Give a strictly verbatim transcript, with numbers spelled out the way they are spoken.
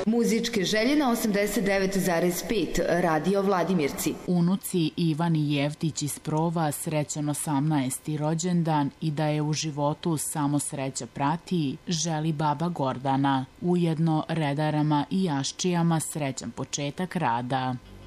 Muzičke želje na osamdeset devet zarez pet Radio Vladimirci. Unuci Ivan i Jevtić iz Prova srećan osamnaesti rođendan i da je u životu samo sreća prati, želi baba Gordana. Ujedno redarama i jaščijama srećan početak rada.